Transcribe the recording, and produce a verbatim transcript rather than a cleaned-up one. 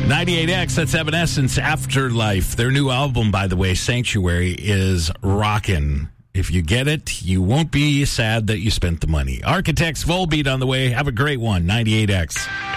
ninety-eight X, that's Evanescence, Afterlife. Their new album, by the way, Sanctuary, is rockin'. If you get it, you won't be sad that you spent the money. Architects Volbeat on the way. Have a great one. ninety-eight X.